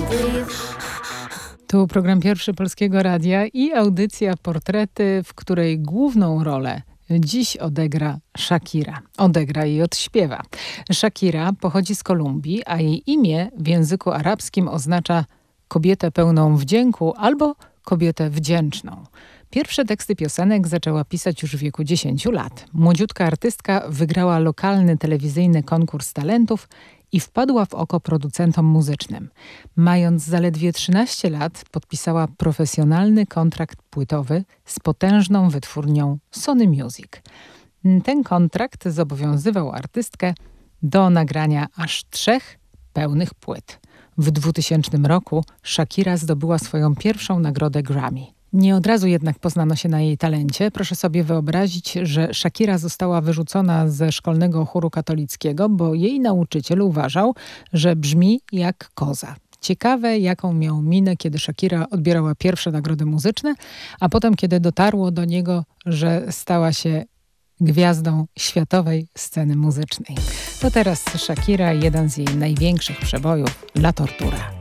Tu program Pierwszy Polskiego Radia i audycja Portrety, w której główną rolę dziś odegra Shakira. Odegra i odśpiewa. Shakira pochodzi z Kolumbii, a jej imię w języku arabskim oznacza kobietę pełną wdzięku albo kobietę wdzięczną. Pierwsze teksty piosenek zaczęła pisać już w wieku 10 lat. Młodziutka artystka wygrała lokalny telewizyjny konkurs talentów i wpadła w oko producentom muzycznym. Mając zaledwie 13 lat podpisała profesjonalny kontrakt płytowy z potężną wytwórnią Sony Music. Ten kontrakt zobowiązywał artystkę do nagrania aż 3 pełnych płyt. W 2000 roku Shakira zdobyła swoją pierwszą nagrodę Grammy. Nie od razu jednak poznano się na jej talencie. Proszę sobie wyobrazić, że Shakira została wyrzucona ze szkolnego chóru katolickiego, bo jej nauczyciel uważał, że brzmi jak koza. Ciekawe, jaką miał minę, kiedy Shakira odbierała pierwsze nagrody muzyczne, a potem, kiedy dotarło do niego, że stała się gwiazdą światowej sceny muzycznej. To teraz Shakira, jeden z jej największych przebojów, La Tortura.